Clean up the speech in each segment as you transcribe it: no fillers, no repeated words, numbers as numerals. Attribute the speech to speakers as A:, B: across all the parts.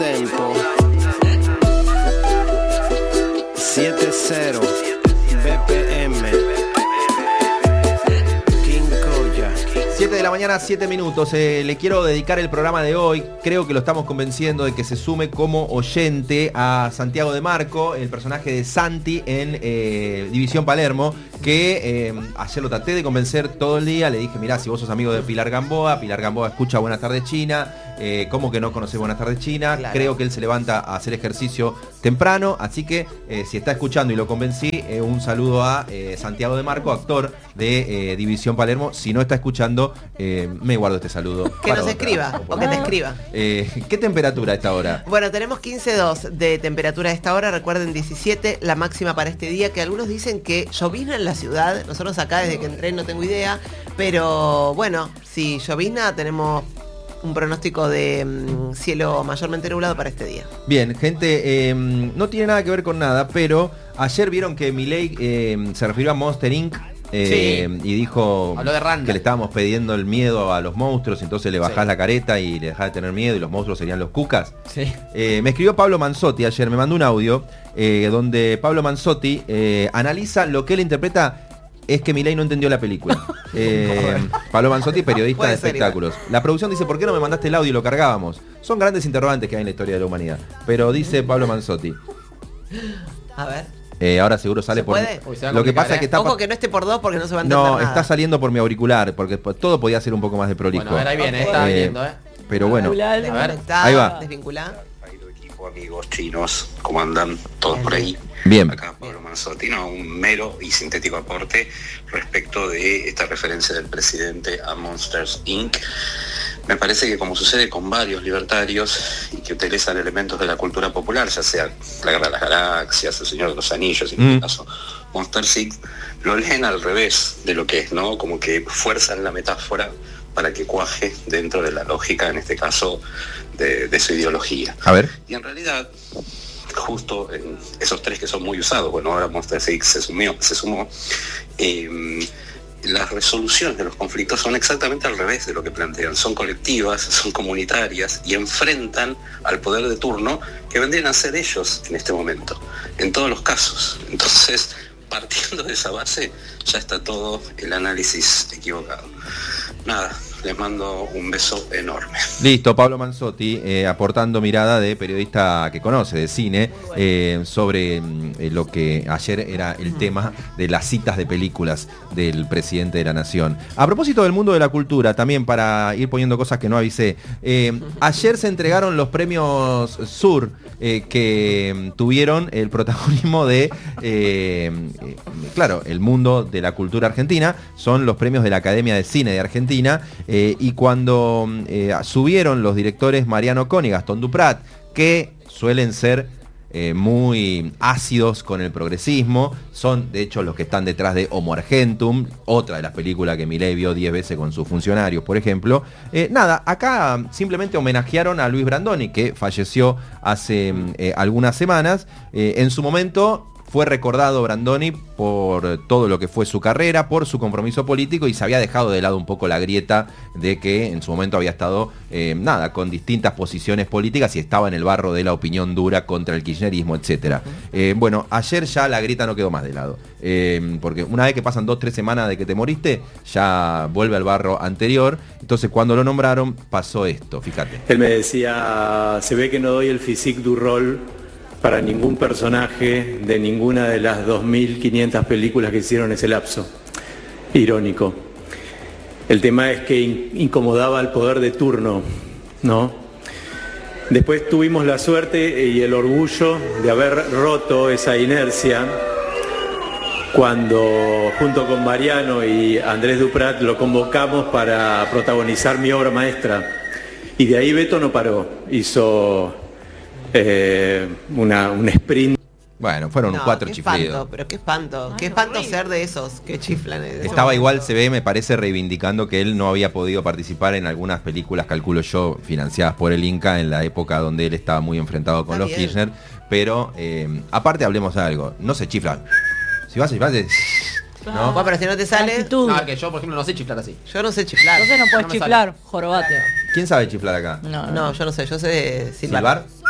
A: tempo 70 BPM King Koya.
B: 7 de la mañana, 7 minutos. Le quiero dedicar el programa de hoy. Creo que lo estamos convenciendo de que se sume como oyente a Santiago de Marco, el personaje de Santi en División Palermo, que ayer lo traté de convencer todo el día. Le dije, mirá, si vos sos amigo de Pilar Gamboa escucha Buenas Tardes China. ¿Cómo que no conocés Buenas Tardes China? Claro. Creo que él se levanta a hacer ejercicio temprano, así que si está escuchando y lo convencí, un saludo a Santiago de Marco, actor de División Palermo. Si no está escuchando, me guardo este saludo.
C: Que nos escriba, o que te escriba.
B: ¿Qué temperatura a esta hora?
C: Bueno, tenemos 15.2 de temperatura a esta hora, recuerden 17 la máxima para este día, que algunos dicen que llovizna en la ciudad. Nosotros acá desde que entré no tengo idea, pero bueno, si llovizna tenemos un pronóstico de cielo mayormente nublado para este día.
B: Bien, gente, no tiene nada que ver con nada, pero ayer vieron que Milei se refirió a Monster Inc. Sí. Y dijo que le estábamos pidiendo el miedo a los monstruos, entonces le bajás la careta y le dejás de tener miedo y los monstruos serían los cucas. Sí. Me escribió Pablo Manzotti ayer, me mandó un audio donde Pablo Manzotti analiza lo que él interpreta. Es que Milei no entendió la película. Pablo Manzotti, periodista de espectáculos. La producción dice, ¿por qué no me mandaste el audio y lo cargábamos? Son grandes interrogantes que hay en la historia de la humanidad. Pero dice Pablo Manzotti.
C: A ver.
B: Ahora seguro sale por... Lo que pasa es que está...
C: Ojo que no esté por 2 porque no se va a entender
B: No,
C: nada.
B: está saliendo por mi auricular, porque todo podía ser un poco más de prolijo.
D: Bueno, a ver, ahí viene, está viniendo,
B: Pero bueno.
C: A ver,
B: ahí va.
C: Desvinculá.
E: Amigos chinos, ¿cómo andan? Todos por ahí.
B: Bien.
E: Acá Pablo Manzotti, un mero y sintético aporte respecto de esta referencia del presidente a Monsters Inc. Me parece que, como sucede con varios libertarios y que utilizan elementos de la cultura popular, ya sea la Guerra de las Galaxias, el Señor de los Anillos, y en este caso Monsters Inc., lo leen al revés de lo que es, ¿no? Como que fuerzan la metáfora para que cuaje dentro de la lógica, en este caso, de su ideología.
B: A ver.
E: Y en realidad, justo en esos tres que son muy usados, bueno, ahora Monster Inc. se sumó, las resoluciones de los conflictos son exactamente al revés de lo que plantean. Son colectivas, son comunitarias y enfrentan al poder de turno que vendrían a ser ellos en este momento, en todos los casos. Entonces, partiendo de esa base, ya está todo el análisis equivocado. Nada, les mando un beso enorme.
B: Listo, Pablo Manzotti, aportando mirada de periodista que conoce de cine sobre lo que ayer era el tema de las citas de películas del presidente de la nación. A propósito del mundo de la cultura, también para ir poniendo cosas que no avisé, ayer se entregaron los premios Sur que tuvieron el protagonismo de, claro, el mundo de la cultura argentina. Son los premios de la Academia de Cine de Argentina. Y cuando subieron los directores Mariano Cohn y Gastón Duprat, que suelen ser muy ácidos con el progresismo, son de hecho los que están detrás de Homo Argentum, otra de las películas que Milei vio 10 veces con sus funcionarios, por ejemplo. Nada, acá simplemente homenajearon a Luis Brandoni, que falleció hace algunas semanas. En su momento fue recordado Brandoni por todo lo que fue su carrera, por su compromiso político, y se había dejado de lado un poco la grieta de que en su momento había estado con distintas posiciones políticas y estaba en el barro de la opinión dura contra el kirchnerismo, etc. Bueno, ayer ya la grieta no quedó más de lado, porque una vez que pasan 2-3 semanas de que te moriste, ya vuelve al barro anterior. Entonces cuando lo nombraron pasó esto, fíjate.
F: Él me decía, se ve que no doy el physique du rôle para ningún personaje de ninguna de las 2.500 películas que hicieron ese lapso. Irónico. El tema es que incomodaba al poder de turno, ¿no? Después tuvimos la suerte y el orgullo de haber roto esa inercia cuando, junto con Mariano y Andrés Duprat, lo convocamos para protagonizar mi obra maestra. Y de ahí Beto no paró, hizo un sprint.
B: Bueno, fueron 4 chiflidos.
C: Pero qué espanto ser de esos que chiflan.
B: Estaba igual, se ve, me parece, reivindicando que él no había podido participar en algunas películas, calculo yo, financiadas por el Inca en la época donde él estaba muy enfrentado con los Kirchner. Pero, aparte, hablemos de algo, no se chiflan. Si vas a chiflar,
C: ¿no? Bueno, pero si no te sale...
D: No, que yo, por ejemplo, no sé chiflar así.
C: Yo no sé chiflar.
G: Entonces no puedes chiflar, jorobate.
B: ¿Quién sabe chiflar acá?
C: No, yo no sé, yo sé silbar.
B: ¿Silbar?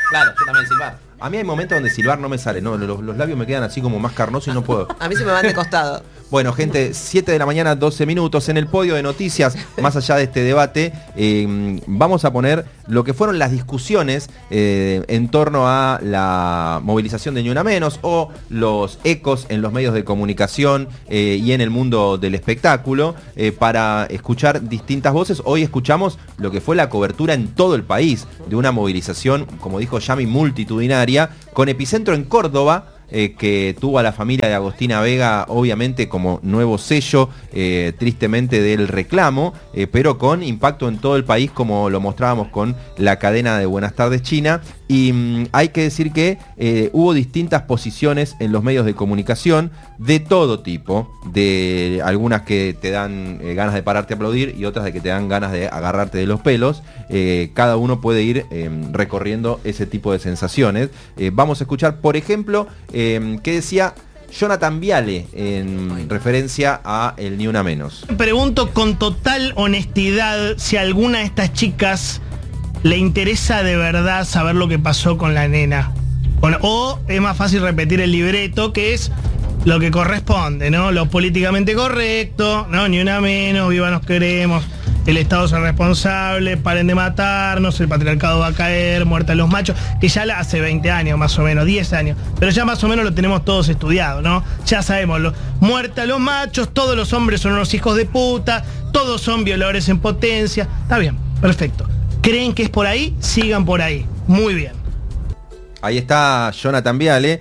D: Claro, yo también silbar.
B: A mí hay momentos donde silbar no me sale, no, los labios me quedan así como más carnosos y no puedo.
C: A mí se me van de costado.
B: Bueno, gente, 7 de la mañana, 12 minutos. En el podio de noticias, más allá de este debate, vamos a poner lo que fueron las discusiones en torno a la movilización de Ni Una Menos o los ecos en los medios de comunicación y en el mundo del espectáculo para escuchar distintas voces. Hoy escuchamos lo que fue la cobertura en todo el país de una movilización, como dijo Yami, multitudinaria, con epicentro en Córdoba, que tuvo a la familia de Agostina Vega obviamente como nuevo sello tristemente del reclamo, pero con impacto en todo el país, como lo mostrábamos con la cadena de Buenas Tardes China. Y hay que decir que hubo distintas posiciones en los medios de comunicación de todo tipo, de algunas que te dan ganas de pararte a aplaudir y otras de que te dan ganas de agarrarte de los pelos. Cada uno puede ir recorriendo ese tipo de sensaciones. Vamos a escuchar, por ejemplo, qué decía Jonathan Viale en referencia a el Ni Una Menos.
G: Pregunto con total honestidad si a alguna de estas chicas le interesa de verdad saber lo que pasó con la nena. O es más fácil repetir el libreto, que es lo que corresponde, ¿no? Lo políticamente correcto, ¿no? Ni una menos, viva nos queremos, el Estado es el responsable, paren de matarnos, el patriarcado va a caer, muerta a los machos, que ya hace 20 años más o menos, 10 años, pero ya más o menos lo tenemos todos estudiado, ¿no? Ya sabemos, muerta a los machos, todos los hombres son unos hijos de puta, todos son violadores en potencia. Está bien, perfecto. ¿Creen que es por ahí? Sigan por ahí. Muy bien.
B: Ahí está Jonathan Viale.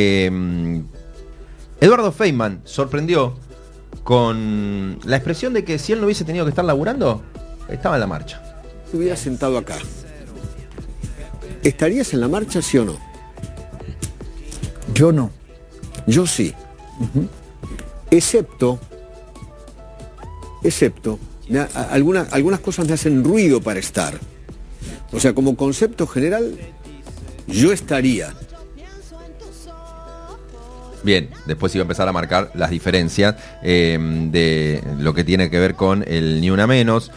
B: Eduardo Feynman sorprendió con la expresión de que si él no hubiese tenido que estar laburando, estaba en la marcha.
H: Te hubieras sentado acá. ¿Estarías en la marcha, sí o no?
I: Yo no.
H: Yo sí. Excepto, algunas cosas me hacen ruido para estar. O sea, como concepto general, yo estaría.
B: Bien, después iba a empezar a marcar las diferencias de lo que tiene que ver con el Ni Una Menos.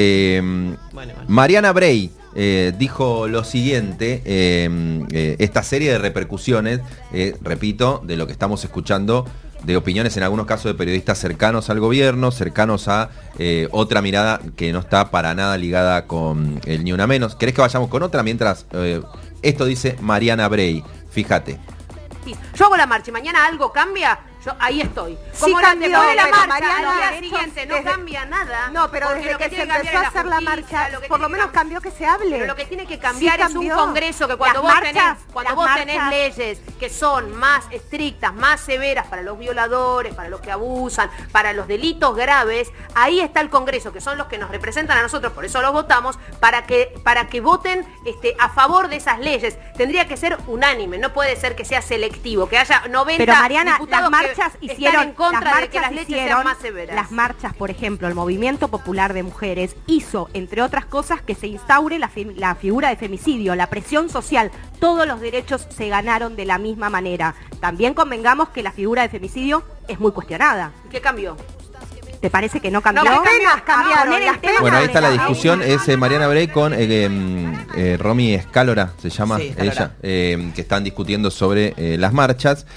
B: Mariana Bray dijo lo siguiente, esta serie de repercusiones, repito, de lo que estamos escuchando, de opiniones en algunos casos de periodistas cercanos al gobierno, cercanos a otra mirada que no está para nada ligada con el Ni Una Menos. ¿Querés que vayamos con otra? Mientras esto dice Mariana Bray, fíjate.
J: Yo hago la marcha y mañana algo cambia, yo ahí estoy.
K: Como
J: la
K: cambió,
J: pone la
K: pero
J: marcha,
K: Mariana,
J: al día siguiente no cambia nada.
K: No, pero desde que se empezó a hacer la marcha, por lo menos cambió que se hable.
J: Pero lo que tiene que cambiar es un congreso que cuando vos tenés leyes que son más estrictas, más severas para los violadores, para los que abusan, para los delitos graves, ahí está el congreso, que son los que nos representan a nosotros, por eso los votamos, para que voten a favor de esas leyes. Tendría que ser unánime, no puede ser que sea selectivo, que haya 90
K: pero Mariana,
J: diputados
K: las marchas
J: que
K: hicieron
J: están en contra de que las leyes sean más severas.
K: Las marchas, por ejemplo, el Movimiento Popular de Mujeres hizo, entre otras cosas, que se instaure la figura de femicidio, la presión social. Todos los derechos se ganaron de la misma manera. También convengamos que la figura de femicidio es muy cuestionada.
J: ¿Qué cambió?
K: ¿Te parece que no cambió?
J: No, las penas cambiaron.
B: Bueno, ahí está la discusión, es Mariana Bray con Romy Escálora, se llama ella, que están discutiendo sobre las marchas.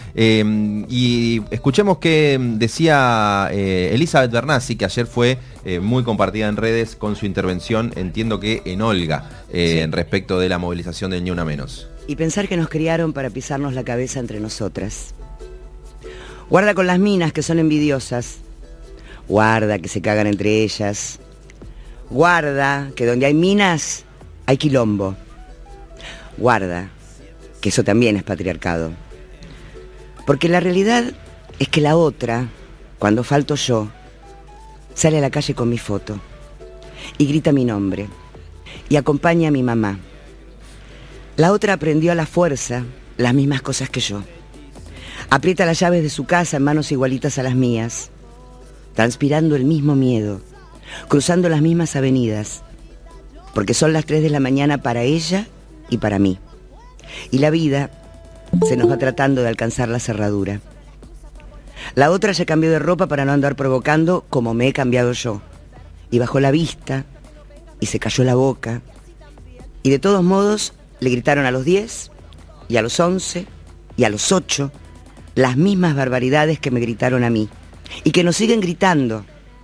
B: Y escuchemos qué decía Elizabeth Bernassi, que ayer fue muy compartida en redes con su intervención, entiendo que en Olga, respecto de la movilización del Ni Una Menos.
L: Y pensar que nos criaron para pisarnos la cabeza entre nosotras. Guarda con las minas que son envidiosas. Guarda que se cagan entre ellas. Guarda que donde hay minas hay quilombo. Guarda que eso también es patriarcado. Porque la realidad es que la otra, cuando falto yo, sale a la calle con mi foto y grita mi nombre y acompaña a mi mamá. La otra aprendió a la fuerza las mismas cosas que yo. Aprieta las llaves de su casa en manos igualitas a las mías, transpirando el mismo miedo, cruzando las mismas avenidas, porque son las 3 de la mañana para ella y para mí. Y la vida se nos va tratando de alcanzar la cerradura. La otra ya cambió de ropa para no andar provocando como me he cambiado yo. Y bajó la vista, y se cayó la boca. Y de todos modos, le gritaron a los 10 y a los 11 y a los 8 las mismas barbaridades que me gritaron a mí y que nos siguen gritando.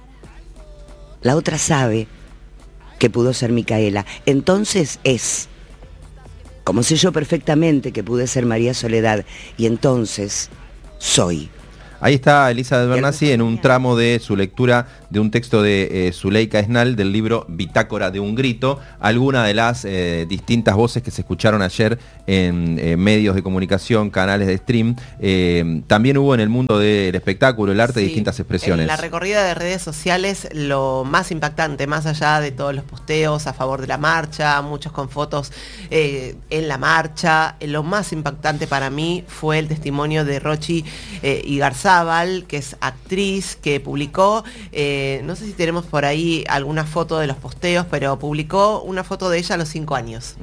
L: La otra sabe que pudo ser Micaela, entonces es. Como sé yo perfectamente que pude ser María Soledad, y entonces soy.
B: Ahí está Elizabeth Bernassi en un tramo de su lectura de un texto de Zuleika Esnal del libro Bitácora de un grito, alguna de las distintas voces que se escucharon ayer en medios de comunicación, canales de stream. También hubo en el mundo del espectáculo, el arte, distintas expresiones.
C: En la recorrida de redes sociales, lo más impactante, más allá de todos los posteos a favor de la marcha, muchos con fotos en la marcha, lo más impactante para mí fue el testimonio de Rochi Igarzábal, que es actriz, que publicó, no sé si tenemos por ahí alguna foto de los posteos, pero publicó una foto de ella a los 5 años.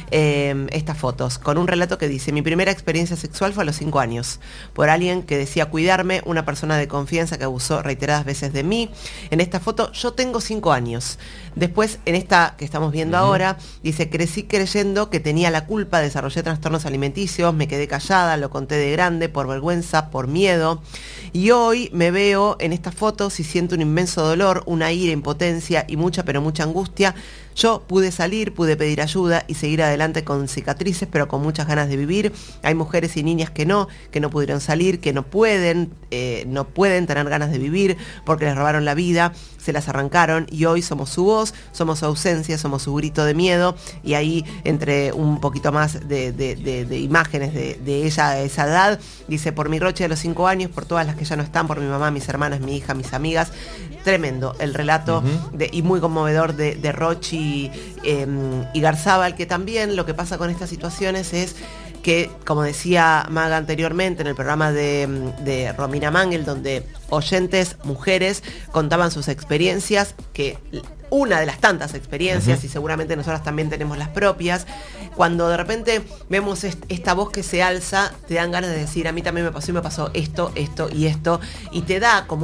C: Estas fotos, con un relato que dice: mi primera experiencia sexual fue a los 5 años, por alguien que decía cuidarme, una persona de confianza que abusó reiteradas veces de mí. En esta foto yo tengo 5 años. Después, en esta que estamos viendo ahora, dice: crecí creyendo que tenía la culpa, desarrollé trastornos alimenticios, me quedé callada, lo conté de grande, por vergüenza, por miedo. Y hoy me veo en estas fotos y siento un inmenso dolor, una ira, impotencia y mucha, pero mucha angustia. Yo pude salir, pude pedir ayuda y seguir adelante con cicatrices, pero con muchas ganas de vivir. Hay mujeres y niñas que no pudieron salir, que no pueden tener ganas de vivir porque les robaron la vida, se las arrancaron, y hoy somos su voz, somos su ausencia, somos su grito de miedo. Y ahí, entre un poquito más de imágenes de ella a esa edad, dice: por mi Rochi de los 5 años, por todas las que ya no están, por mi mamá, mis hermanas, mi hija, mis amigas. Tremendo el relato y muy conmovedor de Rochi Igarzábal, que también lo que pasa con estas situaciones es que, como decía Maga anteriormente en el programa de Romina Mangel, donde oyentes, mujeres, contaban sus experiencias, que una de las tantas experiencias, y seguramente nosotras también tenemos las propias, cuando de repente vemos esta voz que se alza, te dan ganas de decir: a mí también me pasó, y me pasó esto, esto y esto, y te da como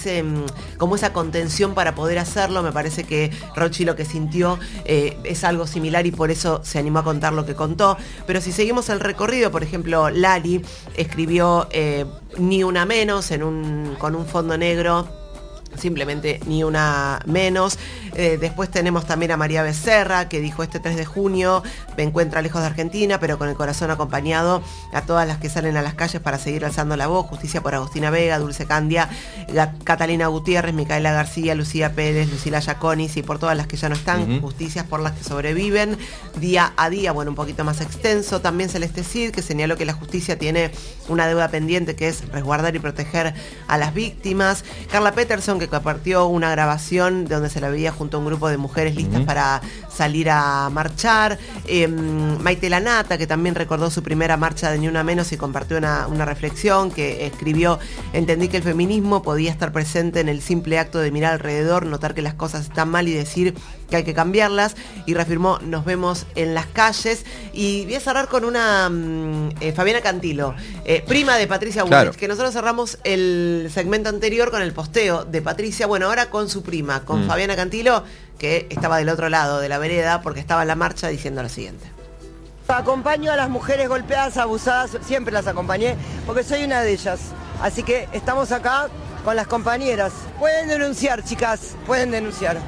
C: esa contención para poder hacerlo. Me parece que Rochi lo que sintió es algo similar, y por eso se animó a contar lo que contó. Pero si seguimos el recorrido, por ejemplo, Lali escribió Ni una menos con un fondo negro, simplemente Ni una menos. Después tenemos también a María Becerra, que dijo: este 3 de junio me encuentra lejos de Argentina, pero con el corazón acompañado, a todas las que salen a las calles para seguir alzando la voz. Justicia por Agostina Vega, Dulce Candia, Catalina Gutiérrez, Micaela García, Lucía Pérez, Lucila Yaconis, y por todas las que ya no están, justicias por las que sobreviven día a día. Bueno, un poquito más extenso. También Celeste Cid, que señaló que la justicia tiene una deuda pendiente, que es resguardar y proteger a las víctimas. Carla Peterson, que compartió una grabación de donde se la veía junto a un grupo de mujeres listas para salir a marchar. Maite Lanata, que también recordó su primera marcha de Ni una menos y compartió una reflexión que escribió: entendí que el feminismo podía estar presente en el simple acto de mirar alrededor, notar que las cosas están mal y decir que hay que cambiarlas, y reafirmó: nos vemos en las calles. Y voy a cerrar con una Fabiana Cantilo, prima de Patricia Bullrich, claro, que nosotros cerramos el segmento anterior con el posteo de Patricia. Bueno, ahora con su prima, con Fabiana Cantilo, que estaba del otro lado de la vereda porque estaba en la marcha, diciendo lo siguiente:
I: acompaño a las mujeres golpeadas, abusadas, siempre las acompañé porque soy una de ellas. Así que estamos acá con las compañeras. Pueden denunciar, chicas, pueden denunciar.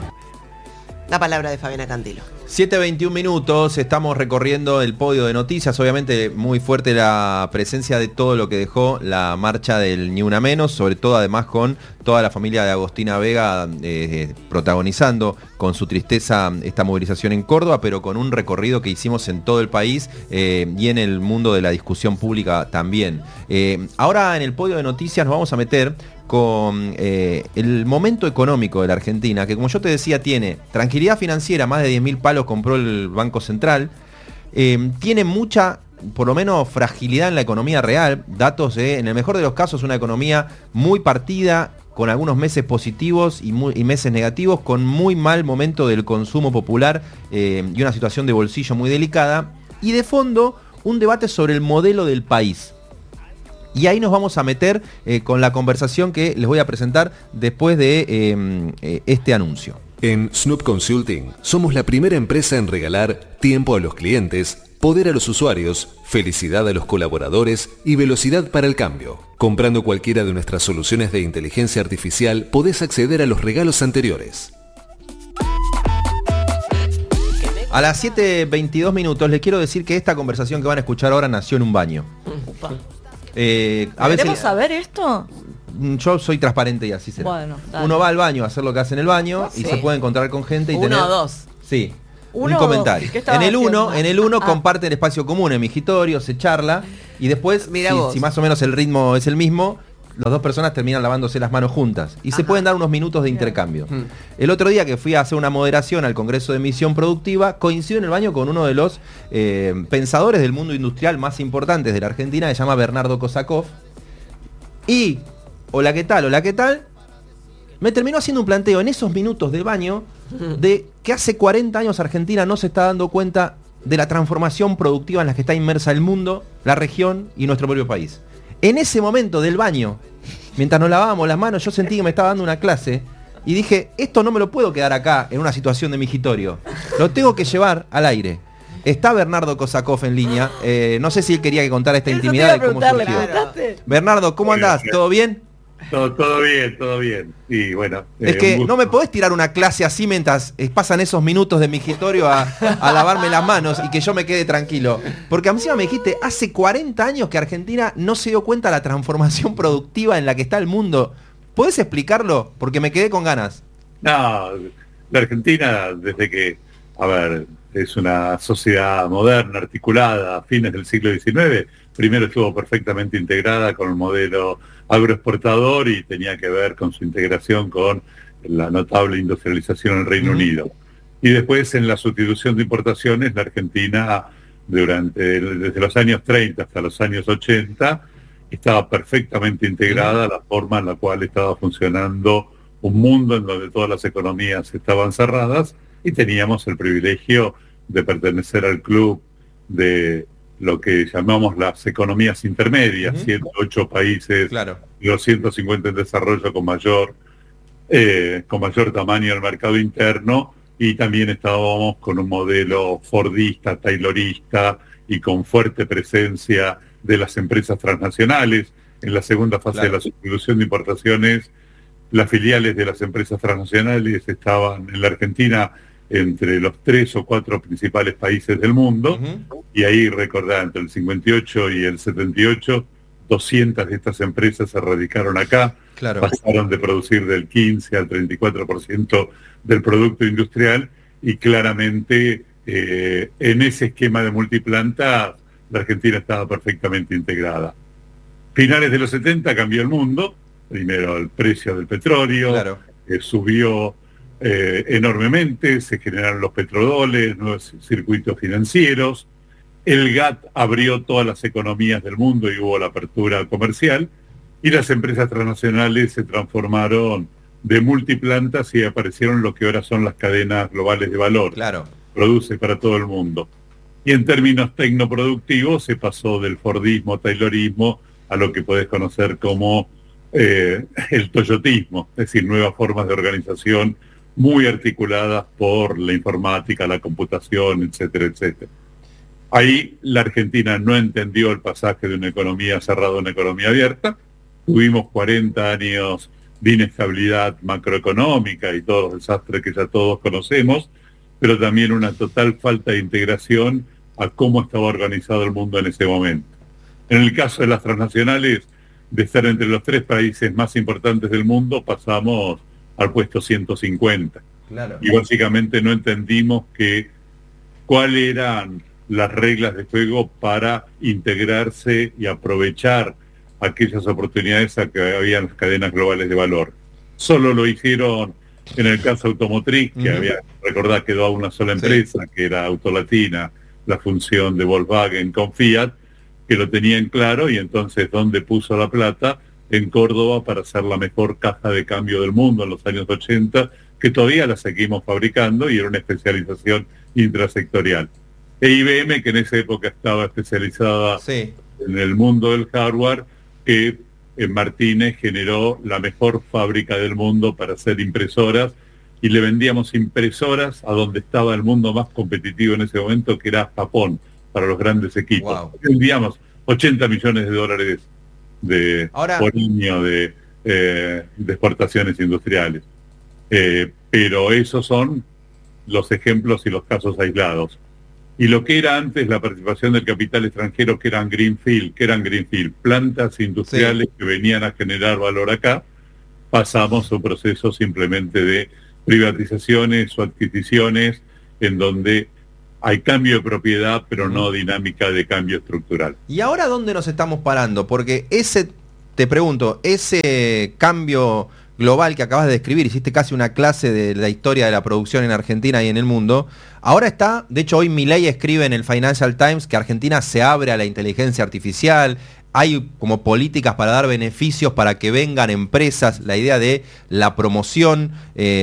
C: La palabra de Fabiana Cantilo.
B: 7:21 minutos, estamos recorriendo el podio de noticias. Obviamente muy fuerte la presencia de todo lo que dejó la marcha del Ni una menos, sobre todo además con toda la familia de Agostina Vega protagonizando con su tristeza esta movilización en Córdoba, pero con un recorrido que hicimos en todo el país y en el mundo de la discusión pública también. Ahora en el podio de noticias nos vamos a meter con el momento económico de la Argentina, que como yo te decía tiene tranquilidad financiera, más de 10.000 palos compró el Banco Central, tiene mucha, por lo menos, fragilidad en la economía real, datos en el mejor de los casos una economía muy partida, con algunos meses positivos y meses negativos, con muy mal momento del consumo popular y una situación de bolsillo muy delicada, y de fondo un debate sobre el modelo del país. Y ahí nos vamos a meter con la conversación que les voy a presentar después de este anuncio.
M: En Snoop Consulting somos la primera empresa en regalar tiempo a los clientes poder a los usuarios, felicidad a los colaboradores y velocidad para el cambio. Comprando cualquiera de nuestras soluciones de inteligencia artificial, podés acceder a los regalos anteriores.
B: A las 7:22 minutos les quiero decir que esta conversación que van a escuchar ahora nació en un baño.
N: ¿Queremos saber esto?
B: Yo soy transparente y así será.
N: Bueno, dale.
B: Uno va al baño a hacer lo que hace en el baño y se puede encontrar con gente y
C: Uno
B: tener...
C: o dos.
B: Sí. Un
N: Uno
B: comentario.
N: ¿qué estabas
B: En el
N: haciendo?
B: 1 comparten espacio común en migitorio, se charla y después, si más o menos el ritmo es el mismo, las dos personas terminan lavándose las manos juntas y se pueden dar unos minutos de intercambio. El otro día que fui a hacer una moderación al Congreso de Misión Productiva, coincido en el baño con uno de los pensadores del mundo industrial más importantes de la Argentina, que se llama Bernardo Kosakov. Y, hola, ¿qué tal? Hola, ¿qué tal? Me terminó haciendo un planteo en esos minutos de baño de que hace 40 años Argentina no se está dando cuenta de la transformación productiva en la que está inmersa el mundo, la región y nuestro propio país. En ese momento del baño, mientras nos lavábamos las manos, yo sentí que me estaba dando una clase y dije, esto no me lo puedo quedar acá en una situación de migitorio, lo tengo que llevar al aire. Está Bernardo Kosakov en línea, no sé si él quería que contara esta intimidad de cómo surgió. Bernardo, ¿cómo andás? ¿Todo bien?
O: Todo bien, todo bien. Y bueno,
B: es que no me podés tirar una clase así mientras pasan esos minutos de migitorio a lavarme las manos y que yo me quede tranquilo. Porque encima me dijiste, hace 40 años que Argentina no se dio cuenta de la transformación productiva en la que está el mundo. ¿Podés explicarlo? Porque me quedé con ganas.
O: No, la Argentina, desde que, es una sociedad moderna, articulada, a fines del siglo XIX, primero estuvo perfectamente integrada con el modelo agroexportador y tenía que ver con su integración con la notable industrialización en el Reino Unido. Y después, en la sustitución de importaciones, la Argentina, desde los años 30 hasta los años 80, estaba perfectamente integrada a la forma en la cual estaba funcionando un mundo en donde todas las economías estaban cerradas y teníamos el privilegio de pertenecer al club de lo que llamamos las economías intermedias, 108 países, y 250 en desarrollo con mayor tamaño del mercado interno, y también estábamos con un modelo fordista, taylorista y con fuerte presencia de las empresas transnacionales. En la segunda fase de la sustitución de importaciones, las filiales de las empresas transnacionales estaban en la Argentina entre los 3 o 4 principales países del mundo, y ahí recordá, entre el 58 y el 78, 200 de estas empresas se radicaron acá, pasaron de producir del 15 al 34% del producto industrial, y claramente en ese esquema de multiplanta la Argentina estaba perfectamente integrada. Finales de los 70 cambió el mundo, primero el precio del petróleo, subió enormemente, se generaron los petrodólares, nuevos circuitos financieros, el GATT abrió todas las economías del mundo y hubo la apertura comercial, y las empresas transnacionales se transformaron de multiplantas y aparecieron lo que ahora son las cadenas globales de valor. Produce para todo el mundo. Y en términos tecnoproductivos se pasó del fordismo, taylorismo, a lo que podés conocer como el toyotismo, es decir, nuevas formas de organización muy articuladas por la informática, la computación, etcétera, etcétera. Ahí la Argentina no entendió el pasaje de una economía cerrada a una economía abierta. Tuvimos 40 años de inestabilidad macroeconómica y todos los desastres que ya todos conocemos, pero también una total falta de integración a cómo estaba organizado el mundo en ese momento. En el caso de las transnacionales, de estar entre los 3 países más importantes del mundo, pasamos al puesto 150. Y básicamente no entendimos cuáles eran las reglas de juego para integrarse y aprovechar aquellas oportunidades a que había en las cadenas globales de valor. Solo lo hicieron en el caso automotriz, que recordad, quedó a una sola empresa, que era Autolatina, la función de Volkswagen con Fiat, que lo tenían claro, y entonces ¿dónde puso la plata? En Córdoba, para hacer la mejor caja de cambio del mundo en los años 80, que todavía la seguimos fabricando, y era una especialización intrasectorial. E IBM, que en esa época estaba especializada en el mundo del hardware, que en Martínez generó la mejor fábrica del mundo para hacer impresoras, y le vendíamos impresoras a donde estaba el mundo más competitivo en ese momento, que era Japón. para los grandes equipos. Digamos, 80 millones de dólares por año de exportaciones industriales. Pero esos son los ejemplos y los casos aislados. Y lo que era antes la participación del capital extranjero, que eran greenfield, plantas industriales que venían a generar valor acá, pasamos a un proceso simplemente de privatizaciones o adquisiciones en donde hay cambio de propiedad, pero no dinámica de cambio estructural.
B: ¿Y ahora dónde nos estamos parando? Porque ese cambio global que acabas de describir, hiciste casi una clase de la historia de la producción en Argentina y en el mundo, ahora está, de hecho hoy Milei escribe en el Financial Times que Argentina se abre a la inteligencia artificial, hay como políticas para dar beneficios para que vengan empresas, la idea de la promoción,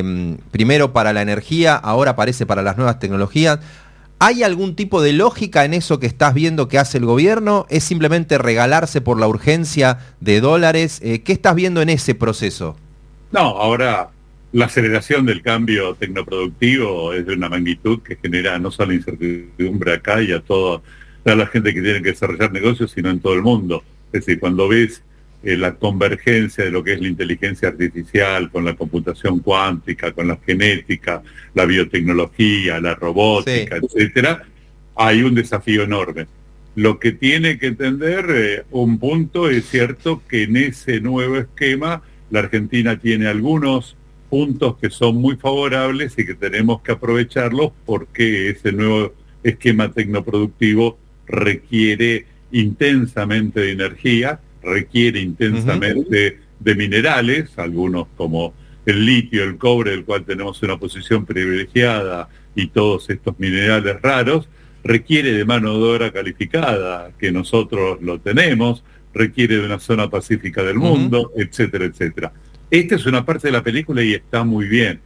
B: primero para la energía, ahora parece para las nuevas tecnologías. ¿Hay algún tipo de lógica en eso que estás viendo que hace el gobierno? ¿Es simplemente regalarse por la urgencia de dólares? ¿Qué estás viendo en ese proceso?
O: No, ahora la aceleración del cambio tecnoproductivo es de una magnitud que genera no solo incertidumbre acá y a toda la gente que tiene que desarrollar negocios, sino en todo el mundo. Es decir, cuando ves la convergencia de lo que es la inteligencia artificial con la computación cuántica, con la genética, la biotecnología, la robótica, etcétera, hay un desafío enorme. Lo que tiene que entender un punto es cierto que en ese nuevo esquema la Argentina tiene algunos puntos que son muy favorables y que tenemos que aprovecharlos porque ese nuevo esquema tecnoproductivo requiere intensamente de energía, requiere intensamente de minerales, algunos como el litio, el cobre, del cual tenemos una posición privilegiada, y todos estos minerales raros, requiere de mano de obra calificada, que nosotros lo tenemos, requiere de una zona pacífica del mundo, etcétera, etcétera. Esta es una parte de la película y está muy bien.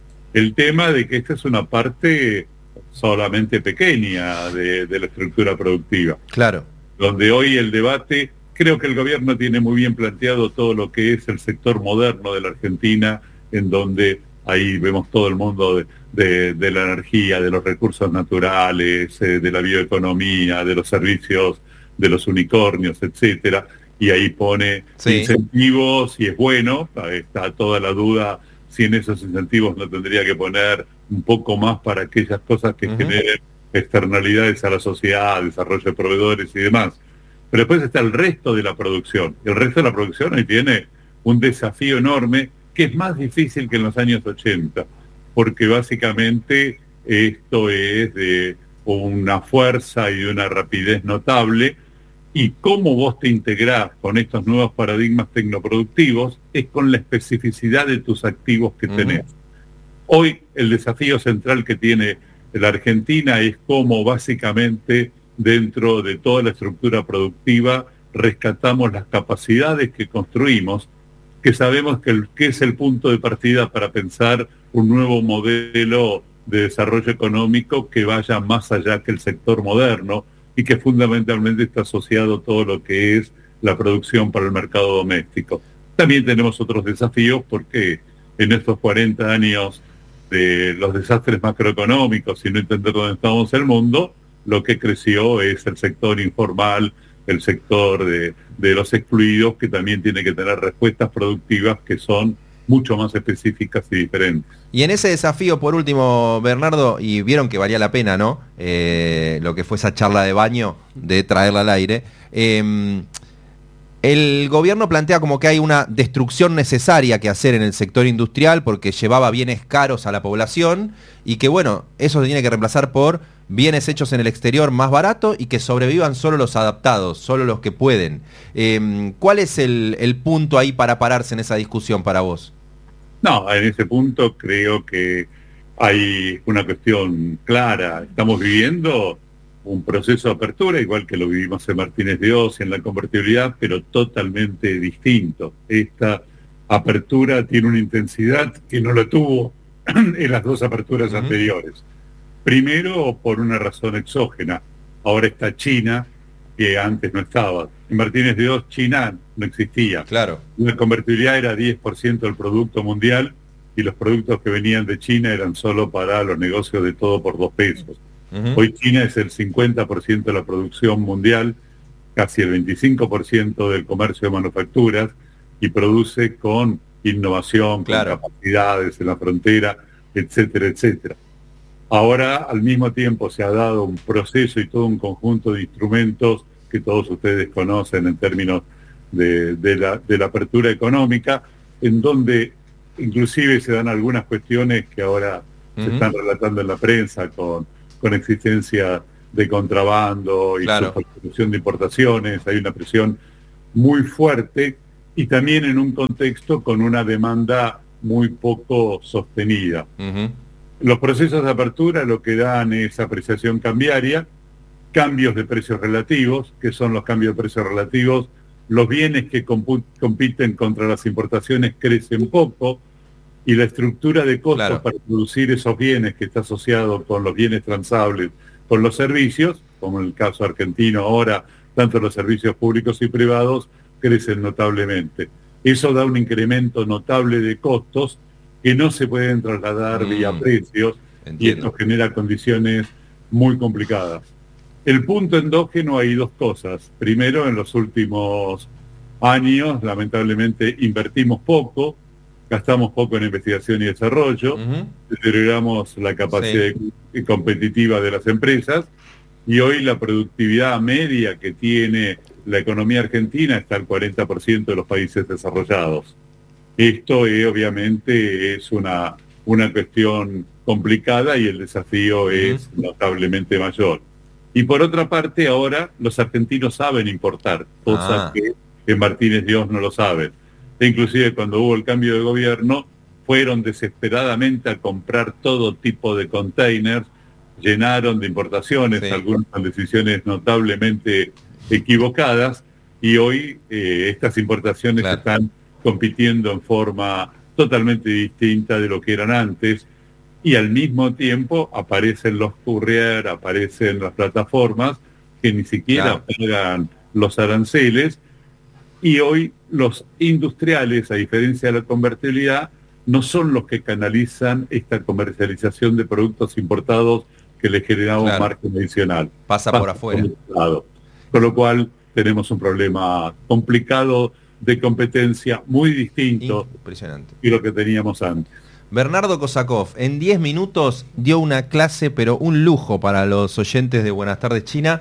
O: El tema de que esta es una parte solamente pequeña de la estructura productiva.
B: Claro. Donde
O: hoy el debate, creo que el gobierno tiene muy bien planteado todo lo que es el sector moderno de la Argentina, en donde ahí vemos todo el mundo de la energía, de los recursos naturales, de la bioeconomía, de los servicios, de los unicornios, etcétera, y ahí pone incentivos y es bueno. Está toda la duda si en esos incentivos no tendría que poner un poco más para aquellas cosas que generen externalidades a la sociedad, desarrollo de proveedores y demás. Pero después está el resto de la producción. El resto de la producción ahí tiene un desafío enorme que es más difícil que en los años 80, porque básicamente esto es de una fuerza y de una rapidez notable, y cómo vos te integrás con estos nuevos paradigmas tecnoproductivos es con la especificidad de tus activos que tenés. Hoy el desafío central que tiene la Argentina es cómo básicamente dentro de toda la estructura productiva rescatamos las capacidades que construimos, que sabemos que es el punto de partida para pensar un nuevo modelo de desarrollo económico que vaya más allá que el sector moderno y que fundamentalmente está asociado a todo lo que es la producción para el mercado doméstico. También tenemos otros desafíos porque en estos 40 años de los desastres macroeconómicos y no entender dónde estamos en el mundo, lo que creció es el sector informal, el sector de los excluidos, que también tiene que tener respuestas productivas que son mucho más específicas y diferentes.
B: Y en ese desafío, por último, Bernardo, y vieron que valía la pena, ¿no? Lo que fue esa charla de baño, de traerla al aire. El gobierno plantea como que hay una destrucción necesaria que hacer en el sector industrial porque llevaba bienes caros a la población y que, bueno, eso se tiene que reemplazar por bienes hechos en el exterior más barato y que sobrevivan solo los adaptados, solo los que pueden. ¿Cuál es el punto ahí para pararse en esa discusión para vos?
O: No, en ese punto creo que hay una cuestión clara. Estamos viviendo un proceso de apertura, igual que lo vivimos en Martínez de Oz, en la convertibilidad, pero totalmente distinto. Esta apertura tiene una intensidad que no la tuvo en las dos aperturas anteriores. Primero, por una razón exógena. Ahora está China, que antes no estaba. En Martínez de Oz, China no existía.
B: Claro.
O: La convertibilidad era 10% del producto mundial y los productos que venían de China eran solo para los negocios de todo por 2 pesos. Hoy China es el 50% de la producción mundial, casi el 25% del comercio de manufacturas, y produce con innovación, con capacidades en la frontera, etcétera, etcétera. Ahora, al mismo tiempo, se ha dado un proceso y todo un conjunto de instrumentos que todos ustedes conocen en términos de la apertura económica, en donde inclusive se dan algunas cuestiones que ahora se están relatando en la prensa con existencia de contrabando y superproducción de importaciones. Hay una presión muy fuerte y también en un contexto con una demanda muy poco sostenida. Los procesos de apertura lo que dan es apreciación cambiaria, cambios de precios relativos. ¿Qué son los cambios de precios relativos? Los bienes que compiten contra las importaciones crecen poco y la estructura de costos para producir esos bienes, que está asociado con los bienes transables, con los servicios, como en el caso argentino ahora, tanto los servicios públicos y privados, crecen notablemente. Eso da un incremento notable de costos que no se pueden trasladar vía precios. Entiendo. Y esto genera condiciones muy complicadas. El punto endógeno, hay dos cosas. Primero, en los últimos años, lamentablemente, invertimos poco, gastamos poco en investigación y desarrollo, deterioramos la capacidad competitiva de las empresas, y hoy la productividad media que tiene la economía argentina está al 40% de los países desarrollados. Esto obviamente es una cuestión complicada y el desafío es notablemente mayor. Y por otra parte, ahora los argentinos saben importar, cosas que en Martínez Dios no lo saben. E inclusive cuando hubo el cambio de gobierno, fueron desesperadamente a comprar todo tipo de containers, llenaron de importaciones, algunas con decisiones notablemente equivocadas, y hoy estas importaciones están compitiendo en forma totalmente distinta de lo que eran antes, y al mismo tiempo aparecen los courier, aparecen las plataformas que ni siquiera pagan los aranceles, y hoy los industriales, a diferencia de la convertibilidad, no son los que canalizan esta comercialización de productos importados que les generaba un margen adicional.
B: Pasa por afuera.
O: Con lo cual tenemos un problema complicado de competencia muy distinto de lo que teníamos antes.
B: Bernardo Kosakov, en 10 minutos dio una clase, pero un lujo para los oyentes de Buenas Tardes China.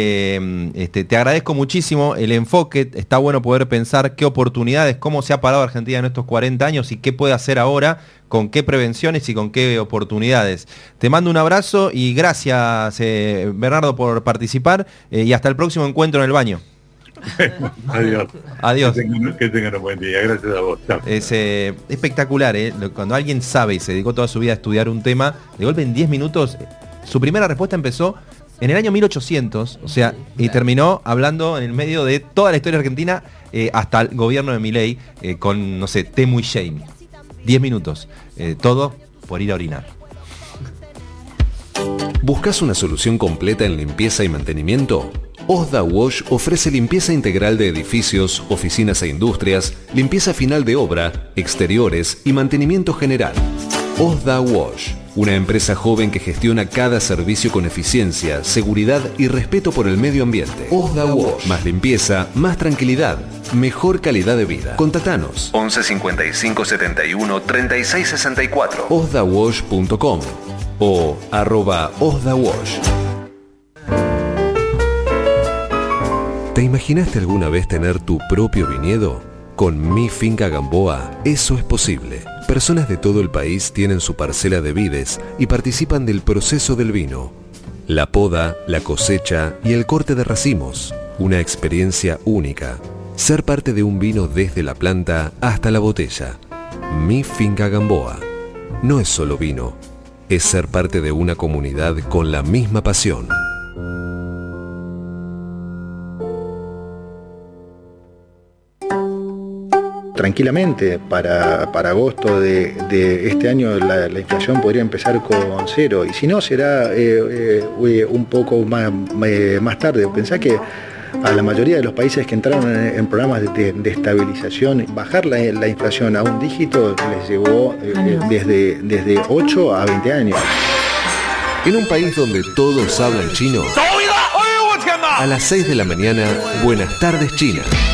B: Te agradezco muchísimo el enfoque. Está bueno poder pensar qué oportunidades, cómo se ha parado Argentina en estos 40 años y qué puede hacer ahora, con qué prevenciones y con qué oportunidades. Te mando un abrazo y gracias, Bernardo, por participar, y hasta el próximo encuentro en el baño.
O: Adiós.
B: Adiós.
O: Que tengan un buen día. Gracias a vos. Chao.
B: Es espectacular, cuando alguien sabe y se dedicó toda su vida a estudiar un tema, de golpe en 10 minutos, su primera respuesta empezó en el año 1800, o sea, y terminó hablando en el medio de toda la historia argentina, hasta el gobierno de Milei, con, no sé, Temu y Shane. 10 minutos. Todo por ir a orinar.
M: ¿Buscas una solución completa en limpieza y mantenimiento? Osda Wash ofrece limpieza integral de edificios, oficinas e industrias, limpieza final de obra, exteriores y mantenimiento general. Osda Wash, una empresa joven que gestiona cada servicio con eficiencia, seguridad y respeto por el medio ambiente. Osda Wash, más limpieza, más tranquilidad, mejor calidad de vida. Contactanos 11 55 71 36 64, osdawash.com o @osdawash. ¿Te imaginaste alguna vez tener tu propio viñedo? Con Mi Finca Gamboa, eso es posible. Personas de todo el país tienen su parcela de vides y participan del proceso del vino. La poda, la cosecha y el corte de racimos. Una experiencia única. Ser parte de un vino desde la planta hasta la botella. Mi Finca Gamboa. No es solo vino, es ser parte de una comunidad con la misma pasión.
N: Tranquilamente, para agosto de este año la inflación podría empezar con 0, y si no será un poco más tarde. Pensá que a la mayoría de los países que entraron en programas de estabilización, bajar la inflación a un dígito les llevó desde 8 a 20 años.
M: En un país donde todos hablan chino, a las 6 de la mañana, Buenas tardes China.